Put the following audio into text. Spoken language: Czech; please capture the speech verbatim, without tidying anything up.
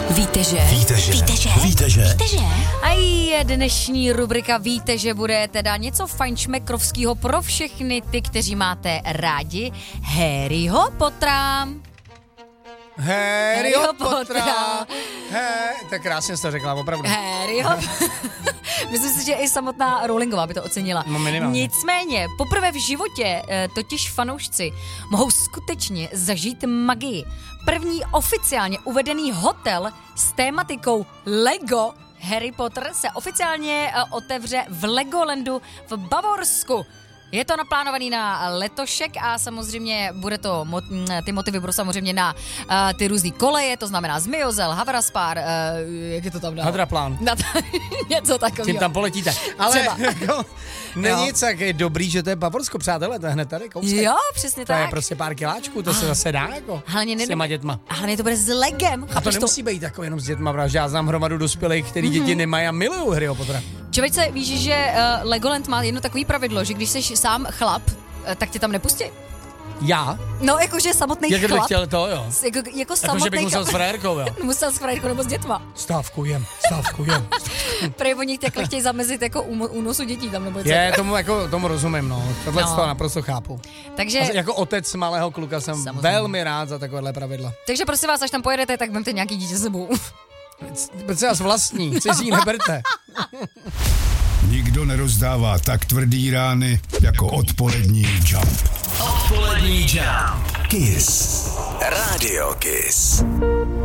Víte, že? Víte, že? Víte, že? Víte, že? Víte, že? A je dnešní rubrika Víte, že bude teda něco fajnšmekrovskýho pro všechny ty, kteří máte rádi Harryho Pottera. Harryho Pottera. He, tak krásně jsi to řekla, opravdu. Harryho. Myslím si, že i samotná Rowlingová by to ocenila. No, minimálně. Nicméně, poprvé v životě totiž fanoušci mohou skutečně zažít magii. První oficiálně uvedený hotel s tématikou Lego Harry Potter se oficiálně otevře v Legolandu v Bavorsku. Je to naplánovaný na letošek a samozřejmě bude to, ty motivy budou samozřejmě na uh, ty různý koleje, to znamená Zmiozel, Havraspár, uh, jak je to tam dál? Hadraplán. Na t- něco takového. Tím tam poletíte. Ale jako, není Jo. tak je dobrý, že to je Bavorsko, přátelé, to je hned tady kousek. Jo, přesně To tak. je prostě pár kiláčků, to se zase dá jako Hlavně s těma dětma. Hlavně to bude s Legem. A to nemusí být jako jenom s dětma, protože já znám hromadu dospělých, který mm-hmm. děti nemají a milují Harryho Pottera. Člověče, víš, že uh, Legoland má jedno takový pravidlo, že když jsi sám chlap, uh, tak tě tam nepustí. Já? No, jakože samotný Jak chlap. bych chtěl to, jo. Jako, jako Jako, samotný že bych musel s frajerkou, jo. Musel s frajerkou nebo s dětma. Stávkujem, stávkujem. Prej oni takhle chtějí zamezit jako únosu dětí tam, nebo co. Je, tomu, jako, tomu rozumím, no. Tohle No. to naprosto chápu. Takže, A jako otec malého kluka jsem Samozřejmě. velmi rád za takovéhle pravidla. takže prosím vás, až tam pojedete, tak vemte nějaký dítě s sebou. Protože vás vlastní, cizí neberte. Nikdo nerozdává tak tvrdý rány jako odpolední Jump. Odpolední Jump. Kiss. Radio Kiss.